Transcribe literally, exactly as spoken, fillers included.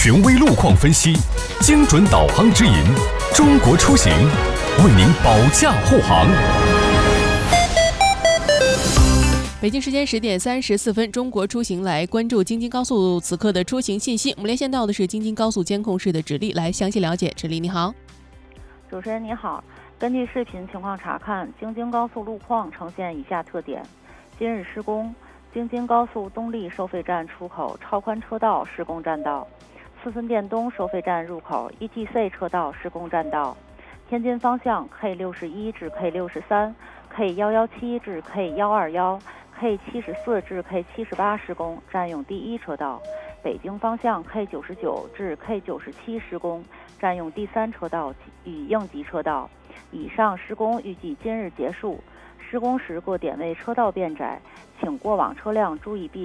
权威路况分析，精准导航指引，中国出行为您保驾护航。 北京时间十点三十四分，中国出行来关注京津高速此刻的出行信息。我们连线到的是京津高速监控室的芷丽，来详细了解。芷丽，你好。 主持人你好，根据视频情况查看，京津高速路况呈现以下特点：今日施工，京津高速东丽收费站出口超宽车道施工占道，四分店东收费站入口 E T C 车道施工占道，天津方向 K 六十一至 K 六十三、K 一一七至 K 一二一、K 七十四至 K 七十八施工，占用第一车道；北京方向 K 九十九至 K 九十七施工，占用第三车道与应急车道。以上施工预计今日结束。施工时各点位车道变窄，请过往车辆注意避